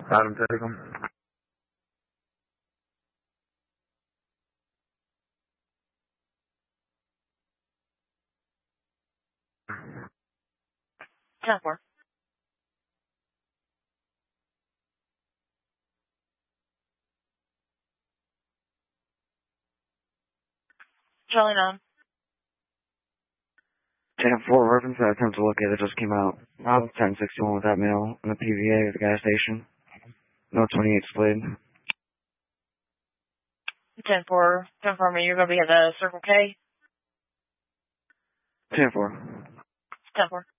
Adam, take him. Ten four. Charlie 9. 10-4 reference that attempt to locate that just came out. I was 1061 with that male in the PVA at the gas station. No 28 split. 10-4. Confirm me. You're going to be at the Circle K? 10-4. 10-4.